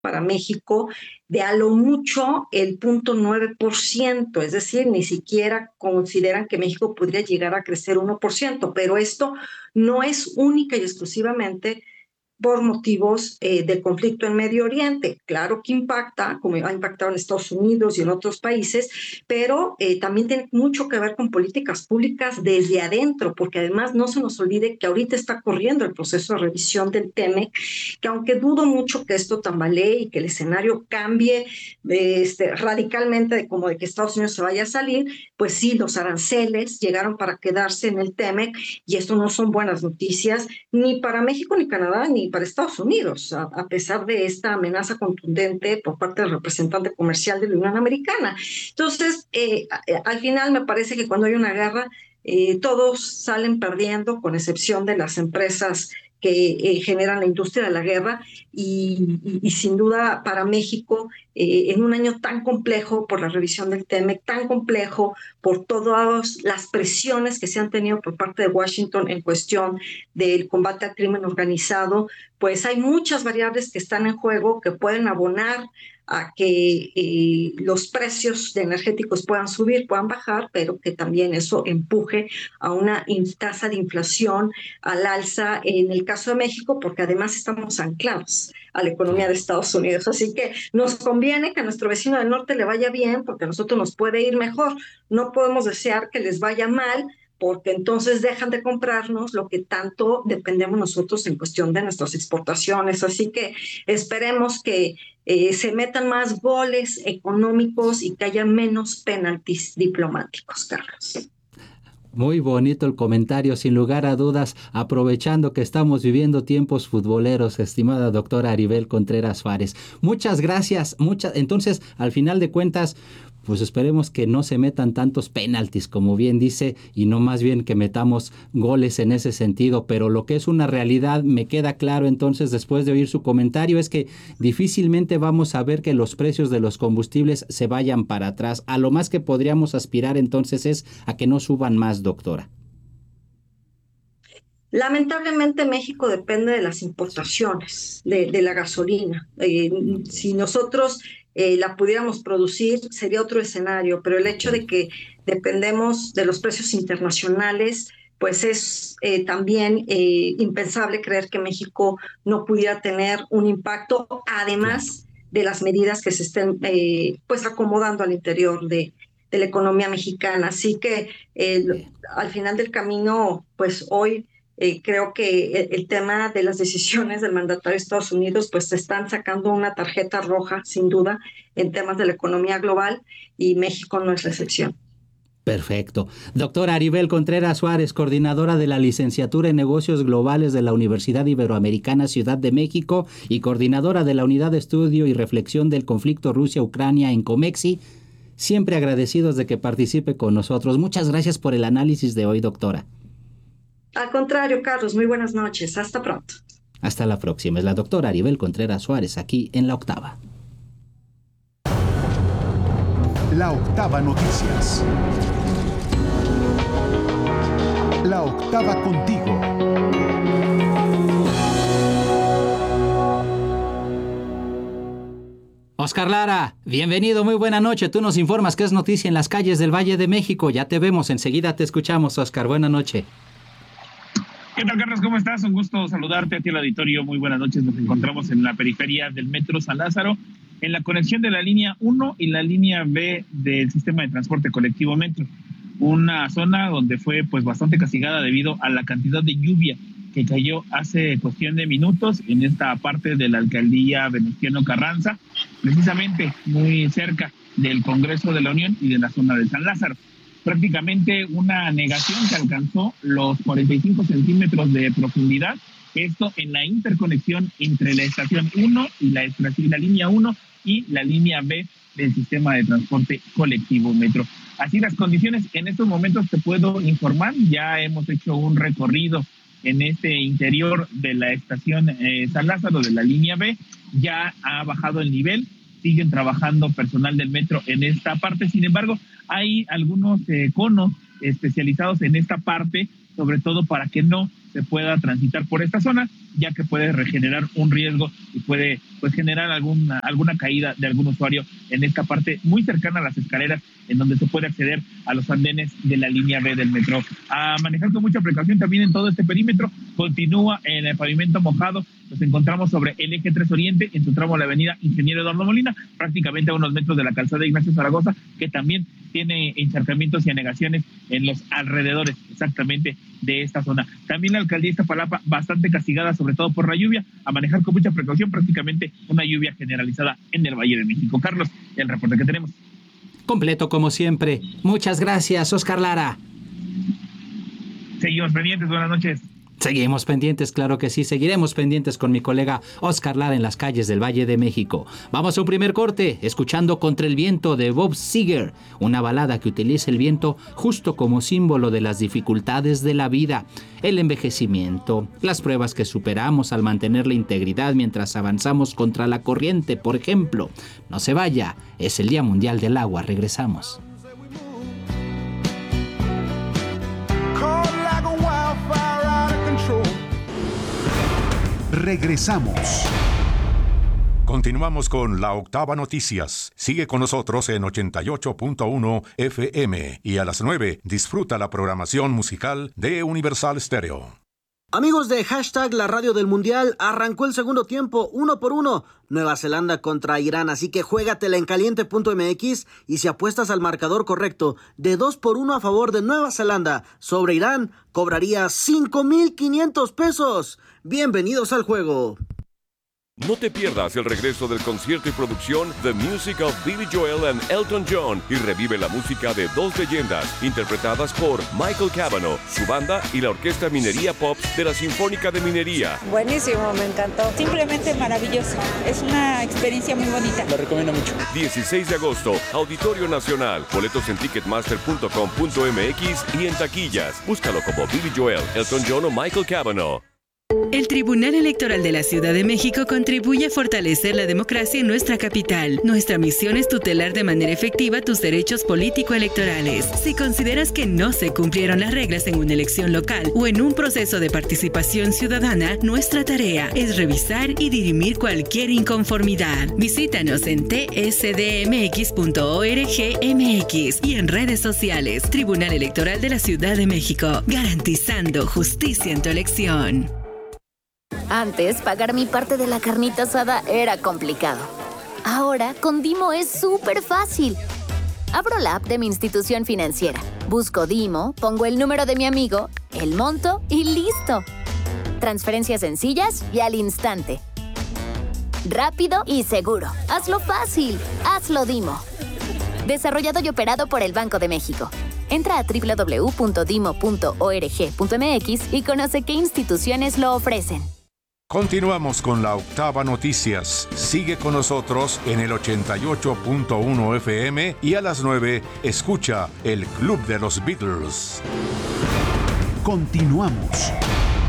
para México de a lo mucho el 0.9%, es decir, ni siquiera consideran que México podría llegar a crecer 1%, pero esto no es única y exclusivamente por motivos del conflicto en Medio Oriente. Claro que impacta, como ha impactado en Estados Unidos y en otros países, pero también tiene mucho que ver con políticas públicas desde adentro, porque además no se nos olvide que ahorita está corriendo el proceso de revisión del TEMEC, que aunque dudo mucho que esto tambalee y que el escenario cambie radicalmente de como de que Estados Unidos se vaya a salir, pues sí, los aranceles llegaron para quedarse en el TEMEC y esto no son buenas noticias ni para México, ni Canadá, ni para Estados Unidos, a pesar de esta amenaza contundente por parte del representante comercial de la Unión Americana. Entonces, al final me parece que cuando hay una guerra, todos salen perdiendo, con excepción de las empresas que generan la industria de la guerra y sin duda para México, en un año tan complejo por la revisión del TEMEC, tan complejo por todas las presiones que se han tenido por parte de Washington en cuestión del combate al crimen organizado, pues hay muchas variables que están en juego que pueden abonar a que los precios de energéticos puedan subir, puedan bajar, pero que también eso empuje a una tasa de inflación al alza en el caso de México, porque además estamos anclados a la economía de Estados Unidos. Así que nos conviene que a nuestro vecino del norte le vaya bien, porque a nosotros nos puede ir mejor. No podemos desear que les vaya mal, porque entonces dejan de comprarnos lo que tanto dependemos nosotros en cuestión de nuestras exportaciones. Así que esperemos que se metan más goles económicos y que haya menos penaltis diplomáticos, Carlos. Muy bonito el comentario, sin lugar a dudas, aprovechando que estamos viviendo tiempos futboleros, estimada doctora Aribel Contreras Suárez. Muchas gracias. Entonces, al final de cuentas, pues esperemos que no se metan tantos penaltis, como bien dice, y no más bien que metamos goles en ese sentido. Pero lo que es una realidad, me queda claro entonces, después de oír su comentario, es que difícilmente vamos a ver que los precios de los combustibles se vayan para atrás. A lo más que podríamos aspirar entonces es a que no suban más, doctora. Lamentablemente México depende de las importaciones de la gasolina. Si nosotros la pudiéramos producir sería otro escenario, pero el hecho Okay. de que dependemos de los precios internacionales, pues es también impensable creer que México no pudiera tener un impacto, Claro. además de las medidas que se estén pues acomodando al interior de la economía mexicana. Así que Sí. al final del camino, pues hoy creo que el tema de las decisiones del mandatario de Estados Unidos, pues se están sacando una tarjeta roja, sin duda, en temas de la economía global y México no es la excepción. Perfecto. Doctora Aribel Contreras Suárez, coordinadora de la Licenciatura en Negocios Globales de la Universidad Iberoamericana Ciudad de México y coordinadora de la Unidad de Estudio y Reflexión del Conflicto Rusia-Ucrania en COMEXI, siempre agradecidos de que participe con nosotros. Muchas gracias por el análisis de hoy, doctora. Al contrario, Carlos, muy buenas noches. Hasta pronto. Hasta la próxima. Es la doctora Aribel Contreras Suárez, aquí en La Octava. La Octava Noticias. La Octava contigo. Oscar Lara, bienvenido, muy buena noche. Tú nos informas qué es noticia en las calles del Valle de México. Ya te vemos, enseguida te escuchamos, Oscar. Buena noche. ¿Qué tal, Carlos? ¿Cómo estás? Un gusto saludarte a ti, el auditorio. Muy buenas noches. Nos encontramos en la periferia del Metro San Lázaro, en la conexión de la línea 1 y la línea B del sistema de transporte colectivo Metro. Una zona donde fue pues bastante castigada debido a la cantidad de lluvia que cayó hace cuestión de minutos en esta parte de la alcaldía Venustiano Carranza, precisamente muy cerca del Congreso de la Unión y de la zona de San Lázaro. Prácticamente una negación que alcanzó los 45 centímetros de profundidad, esto en la interconexión entre la estación 1 y la línea 1 y la línea B del sistema de transporte colectivo Metro. Así las condiciones en estos momentos te puedo informar, ya hemos hecho un recorrido en este interior de la estación San Lázaro de la línea B, ya ha bajado el nivel, siguen trabajando personal del metro en esta parte, sin embargo, hay algunos conos especializados en esta parte sobre todo para que no se pueda transitar por esta zona, ya que puede regenerar un riesgo y puede pues generar alguna caída de algún usuario en esta parte muy cercana a las escaleras, en donde se puede acceder a los andenes de la línea B del metro. A manejar con mucha precaución también en todo este perímetro. Continúa en el pavimento mojado. Nos encontramos sobre el eje 3 Oriente, en su tramo a la avenida Ingeniero Eduardo Molina, prácticamente a unos metros de la calzada Ignacio Zaragoza, que también tiene encharcamientos y anegaciones en los alrededores exactamente de esta zona. También la alcaldía de Iztapalapa bastante castigada, sobre todo por la lluvia, a manejar con mucha precaución, prácticamente una lluvia generalizada en el Valle de México. Carlos, el reporte que tenemos. Completo como siempre. Muchas gracias, Oscar Lara. Seguimos pendientes, buenas noches. Seguimos pendientes, claro que sí, seguiremos pendientes con mi colega Oscar Lara en las calles del Valle de México. Vamos a un primer corte, escuchando Contra el Viento de Bob Seger, una balada que utiliza el viento justo como símbolo de las dificultades de la vida, el envejecimiento, las pruebas que superamos al mantener la integridad mientras avanzamos contra la corriente, por ejemplo. No se vaya, es el Día Mundial del Agua, regresamos. Regresamos. Continuamos con La Octava Noticias. Sigue con nosotros en 88.1 FM y a las 9 disfruta la programación musical de Universal Stereo. Amigos de Hashtag La Radio del Mundial, arrancó el segundo tiempo, 1-1, Nueva Zelanda contra Irán, así que juégatela en caliente.mx y si apuestas al marcador correcto de 2-1 a favor de Nueva Zelanda sobre Irán, cobrarías 5,500 pesos. Bienvenidos al juego. No te pierdas el regreso del concierto y producción The Music of Billy Joel and Elton John y revive la música de dos leyendas interpretadas por Michael Cavanaugh, su banda y la Orquesta Minería Pops de la Sinfónica de Minería. Buenísimo, me encantó. Simplemente maravilloso. Es una experiencia muy bonita. Lo recomiendo mucho. 16 de agosto, Auditorio Nacional. Boletos en ticketmaster.com.mx y en taquillas. Búscalo como Billy Joel, Elton John o Michael Cavanaugh. El Tribunal Electoral de la Ciudad de México contribuye a fortalecer la democracia en nuestra capital. Nuestra misión es tutelar de manera efectiva tus derechos político-electorales. Si consideras que no se cumplieron las reglas en una elección local o en un proceso de participación ciudadana, nuestra tarea es revisar y dirimir cualquier inconformidad. Visítanos en tsdmx.org.mx y en redes sociales. Tribunal Electoral de la Ciudad de México, garantizando justicia en tu elección. Antes, pagar mi parte de la carnita asada era complicado. Ahora, con Dimo es súper fácil. Abro la app de mi institución financiera, busco Dimo, pongo el número de mi amigo, el monto y ¡listo! Transferencias sencillas y al instante. Rápido y seguro. Hazlo fácil. Hazlo Dimo. Desarrollado y operado por el Banco de México. Entra a www.dimo.org.mx y conoce qué instituciones lo ofrecen. Continuamos con La Octava Noticias. Sigue con nosotros en el 88.1 FM y a las 9 escucha el Club de los Beatles. Continuamos.